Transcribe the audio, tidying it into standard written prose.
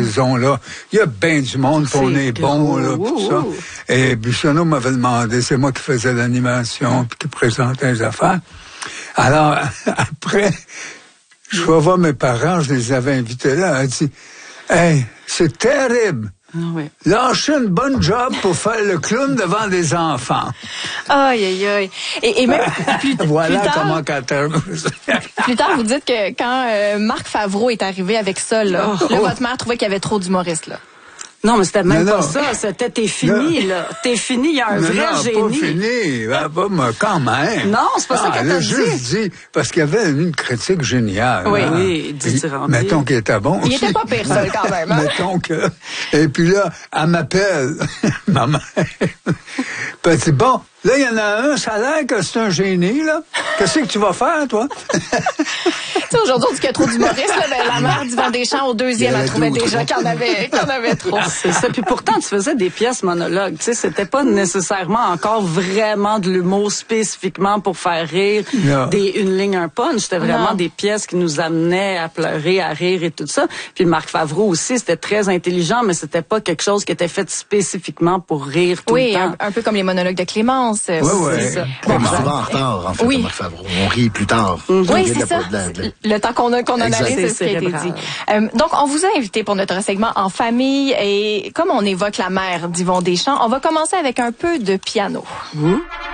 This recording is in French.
prison-là. Il y a bien du monde, puis on est bon, là, puis ça. Et Bichonneau m'avait demandé, c'est moi qui faisais l'animation, puis qui présentais les affaires. Alors, après, je vais voir mes parents, je les avais invités là, elle dit, « Hey, c'est terrible! Lâchez une bonne job pour faire le clown devant des enfants. » Aïe, aïe, aïe. Et même voilà plus tard, comment quand plus tard, vous dites que quand Marc Favreau est arrivé avec ça, là, votre mère trouvait qu'il y avait trop d'humoristes, là. Non, mais c'était même pas ça. C'était t'es fini, là. T'es fini, il y a un vrai génie. Non, pas fini. Bah, quand même. Non, c'est pas ça qu'elle t'a dit. Juste dit, parce qu'il y avait une critique géniale. Oui, hein. oui, dithyrambique. Mettons qu'il était bon. Il était pas pire seul, quand même. Hein? Mettons que... Et puis là, elle m'appelle, ma mère. Puis elle dit, bon, là, il y en a un, ça a l'air que c'est un génie, là. Qu'est-ce que tu vas faire, toi? Tu sais, aujourd'hui, on dit qu'il y a trop d'humoristes, là, ben, la mère d'Yvan Deschamps, au deuxième, elle trouvait déjà qu'il y en avait trop. C'est ça. Puis pourtant, tu faisais des pièces monologues. Tu sais, c'était pas nécessairement encore vraiment de l'humour spécifiquement pour faire rire, une ligne, un punch. C'était vraiment des pièces qui nous amenaient à pleurer, à rire et tout ça. Puis Marc Favreau aussi, c'était très intelligent, mais c'était pas quelque chose qui était fait spécifiquement pour rire tout le temps. Oui, un peu comme les monologues de Clémence. Oui. Ça. Bon, souvent en retard, en fait, Marc Favreau. On rit plus tard. Oui, c'est ça. Le temps qu'on analyse, c'est ce qui a été dit. Donc, on vous a invité pour notre segment En famille et comme on évoque la mère d'Yvon Deschamps, on va commencer avec un peu de piano.